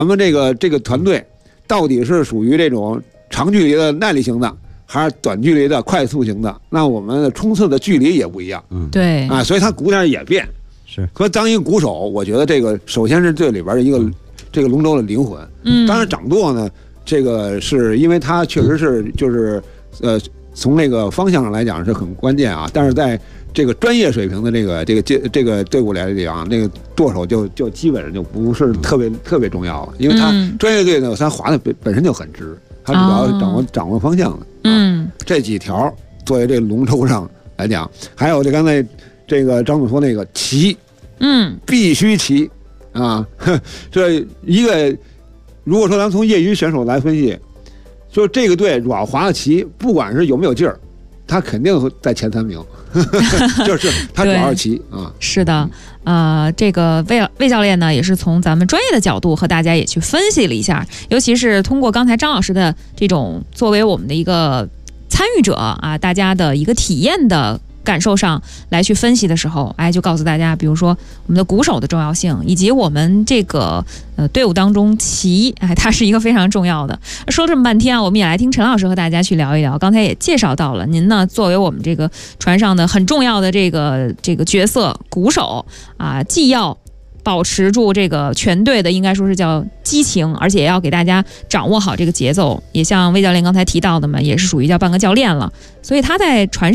咱们这个团队到底是属于这种长距离的耐力型的，还是短距离的快速型的？那我们的冲刺的距离也不一样。 对啊，所以它鼓点也变。 是。 和当一个鼓手，我觉得这个首先是这里边的一个这个龙舟的灵魂。当然掌舵呢，这个是因为它确实是就是从那个方向上来讲是很关键啊，但是在这个专业水平的这个队伍来讲，那个舵手就基本上就不是特别重要了，因为他专业队呢，他划的本身就很直，他主要掌握方向的。这几条作为这个龙舟上来讲，还有这刚才这个张总说那个骑，必须骑啊，这一个如果说咱们从业余选手来分析。就这个队主要划的旗，不管是有没有劲儿，他肯定会在前3名，就是他主要是旗啊。 是的，这个魏教练呢，也是从咱们专业的角度和大家也去分析了一下，尤其是通过刚才张老师的这种作为我们的一个参与者啊，大家的一个体验的感受上来去分析的时候，就告诉大家，比如说我们的鼓手的重要性，以及我们这个队伍当中旗，它是一个非常重要的。说这么半天啊，我们也来听陈老师和大家去聊一聊。刚才也介绍到了，您呢作为我们这个船上的很重要的这个角色鼓手啊，既要保持住这个全队的应该说是叫激情，而且也要给大家掌握好这个节奏，也像魏教练刚才提到的嘛，也是属于叫半个教练了。所以他在船